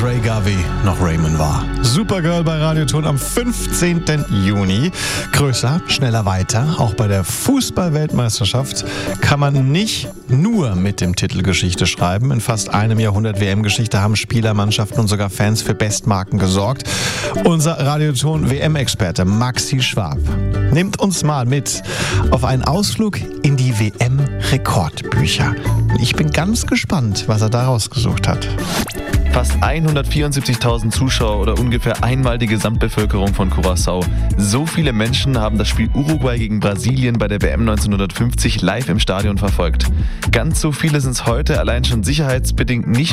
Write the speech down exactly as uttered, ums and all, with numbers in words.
als Ray Garvey noch Raymond war. Supergirl bei Radioton am fünfzehnten Juni. Größer, schneller, weiter. Auch bei der Fußball-Weltmeisterschaft kann man nicht nur mit dem Titel Geschichte schreiben. In fast einem Jahrhundert W M-Geschichte haben Spieler, Mannschaften und sogar Fans für Bestmarken gesorgt. Unser Radioton-W M-Experte Maxi Schwab nimmt uns mal mit auf einen Ausflug in die W M-Rekordbücher. Ich bin ganz gespannt, was er da rausgesucht hat. Fast hundertvierundsiebzigtausend Zuschauer oder ungefähr einmal die Gesamtbevölkerung von Curaçao. So viele Menschen haben das Spiel Uruguay gegen Brasilien bei der W M neunzehnhundertfünfzig live im Stadion verfolgt. Ganz so viele sind es heute allein schon sicherheitsbedingt nicht